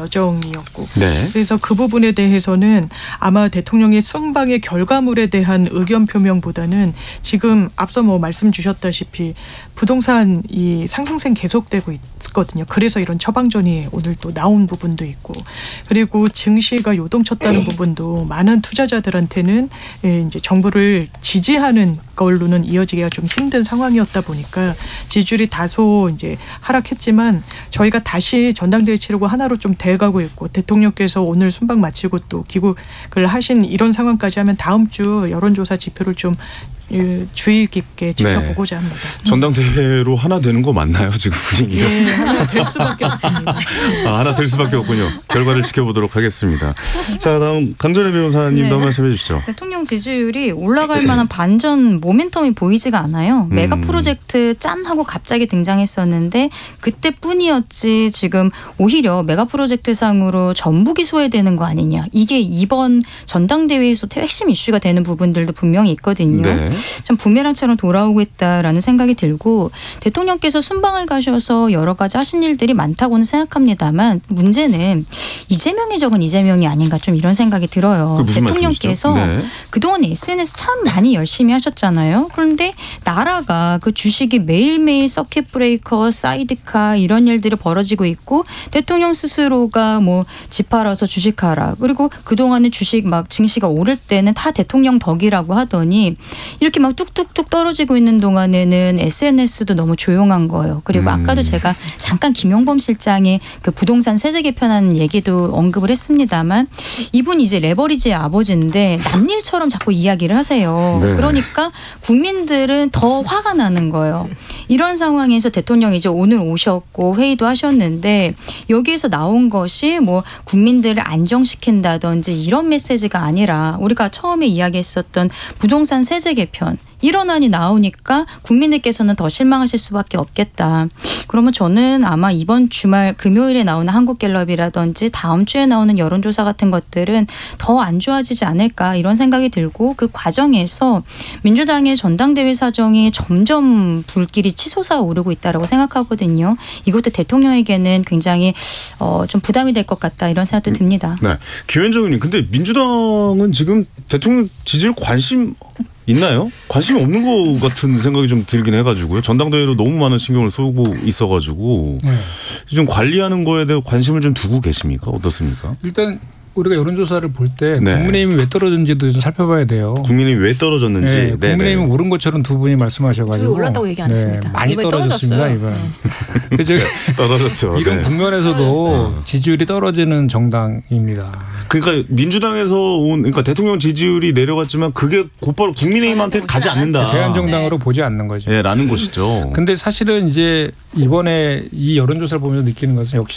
여정이었고 네. 그래서 그 부분에 대해서는 아마 대통령의 순방의 결과물에 대한 의견 표명보다는 지금 앞서 뭐 말씀 주셨다시피 부동산 이 상승세 계속되고 있거든요. 그래서 이런 처방전이 오늘 또 나온 부분도 있고 그리고 증시가 요동쳤다는 부분도 많은 투자자들한테는 이제 정부를 지지하는 걸로는 이어지기가 좀 힘든 상황이었다 보니까 지지율이 다소 이제 하락했지만 저희가 다시 전당대회 치르고 하나로 좀 돼가고 있고 대통령께서 오늘 순방 마치고 또 귀국을 하신 이런 상황까지 하면 다음 주 여론조사 지표를 좀 주의 깊게 지켜보고자 합니다. 전당대회로 하나 되는 거 맞나요 지금 분위기가? 네, 하나 될 수밖에 없습니다. 하나 될 수밖에 없군요. 결과를 지켜보도록 하겠습니다. 자, 다음 강전혜 변호사님도 한 말씀해 주시죠. 대통령 지지율이 올라갈 만한 반전 모멘텀이 보이지가 않아요. 메가 프로젝트 짠 하고 갑자기 등장했었는데 그때뿐이었지 지금 오히려 메가 프로젝트 상으로 전북이 소외되는 거 아니냐. 이게 이번 전당대회에서 핵심 이슈가 되는 부분들도 분명히 있거든요. 네. 좀 부메랑처럼 돌아오고 있다라는 생각이 들고 대통령께서 순방을 가셔서 여러 가지 하신 일들이 많다고는 생각합니다만 문제는 이재명이 적은 이재명이 아닌가 좀 이런 생각이 들어요. 무슨 대통령께서 네. 그동안 SNS 참 많이 열심히 하셨잖아요. 그런데 나라가 그 주식이 매일매일 서킷 브레이커, 사이드카 이런 일들이 벌어지고 있고 대통령 스스로가 뭐 집 팔아서 주식하라. 그리고 그동안은 주식 막 증시가 오를 때는 다 대통령 덕이라고 하더니 이렇게 막 뚝뚝뚝 떨어지고 있는 동안에는 SNS도 너무 조용한 거예요. 그리고 아까도 제가 잠깐 김용범 실장의 그 부동산 세제 개편하는 얘기도 언급을 했습니다만 이분이 이제 레버리지의 아버지인데 남일처럼 자꾸 이야기를 하세요. 네. 그러니까 국민들은 더 화가 나는 거예요. 이런 상황에서 대통령이 이제 오늘 오셨고 회의도 하셨는데 여기에서 나온 것이 뭐 국민들을 안정시킨다든지 이런 메시지가 아니라 우리가 처음에 이야기했었던 부동산 세제 개편 이런 안이 나오니까 국민들께서는 더 실망하실 수밖에 없겠다. 그러면 저는 아마 이번 주말 금요일에 나오는 한국갤럽이라든지 다음 주에 나오는 여론조사 같은 것들은 더 안 좋아지지 않을까 이런 생각이 들고 그 과정에서 민주당의 전당대회 사정이 점점 불길이 치솟아 오르고 있다고 생각하거든요. 이것도 대통령에게는 굉장히 좀 부담이 될 것 같다 이런 생각도 듭니다. 네, 김현정 의원님, 근데 민주당은 지금 대통령 지지율 관심 있나요? 관심이 없는 것 같은 생각이 좀 들긴 해가지고요. 전당대회로 너무 많은 신경을 쏘고 있어가지고 좀 관리하는 거에 대해 관심을 좀 두고 계십니까? 어떻습니까? 일단 우리가 여론조사를 볼 때 네. 국민의힘이 왜 떨어졌는지도 좀 살펴봐야 돼요. 국민의힘이 왜 떨어졌는지. 네, 국민의힘이 오른 것처럼 두 분이 말씀하셔가지고. 저희 올랐다고 얘기 안 했습니다. 많이 이번에 떨어졌습니다. 이번. 떨어졌죠. 이런 네. 국면에서도 지지율이 떨어지는 정당입니다. 그러니까 민주당에서 그러니까 대통령 지지율이 내려갔지만 그게 곧바로 국민의힘한테 가지 않는다. 대한정당으로 보지 않는 거죠. 네, 라는 것이죠. 근데 사실은 이제 이번에 이 여론조사를 보면서 느끼는 것은 역시